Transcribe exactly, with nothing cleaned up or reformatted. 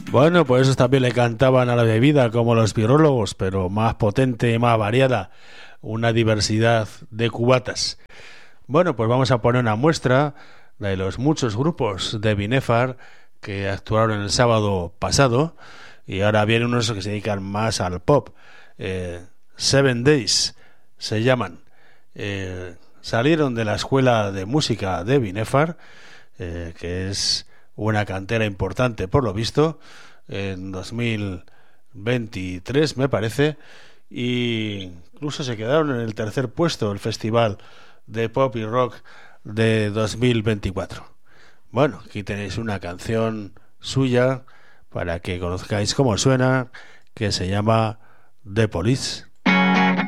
Bueno, pues esos también le cantaban a la bebida como los virólogos, pero más potente y más variada, una diversidad de cubatas. Bueno, pues vamos a poner una muestra de los muchos grupos de Binefar que actuaron el sábado pasado, y ahora vienen unos que se dedican más al pop. eh, Seven Days se llaman. Eh, salieron de la escuela de música de Binefar, eh, que es una cantera importante por lo visto, en dos mil veintitrés me parece, y incluso se quedaron en el tercer puesto del festival de pop y rock de dos mil veinticuatro. Bueno, aquí tenéis una canción suya para que conozcáis cómo suena, que se llama The Police.